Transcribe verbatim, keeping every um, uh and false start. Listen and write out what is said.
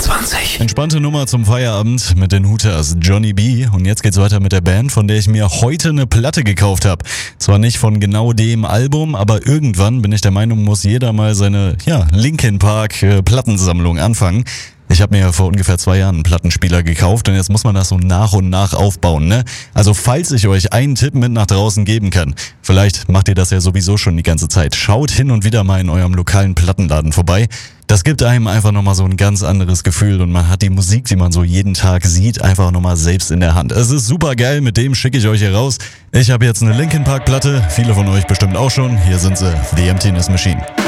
vierundzwanzig. Entspannte Nummer zum Feierabend mit den Hooters, Johnny B. Und jetzt geht's weiter mit der Band, von der ich mir heute eine Platte gekauft habe. Zwar nicht von genau dem Album, aber irgendwann, bin ich der Meinung, muss jeder mal seine ja, Linkin Park äh, Plattensammlung anfangen. Ich habe mir ja vor ungefähr zwei Jahren einen Plattenspieler gekauft und jetzt muss man das so nach und nach aufbauen, ne? Also falls ich euch einen Tipp mit nach draußen geben kann, vielleicht macht ihr das ja sowieso schon die ganze Zeit, schaut hin und wieder mal in eurem lokalen Plattenladen vorbei. Das gibt einem einfach nochmal so ein ganz anderes Gefühl und man hat die Musik, die man so jeden Tag sieht, einfach nochmal selbst in der Hand. Es ist super geil, mit dem schicke ich euch hier raus. Ich habe jetzt eine Linkin Park Platte, viele von euch bestimmt auch schon. Hier sind sie, The Emptiness Machine.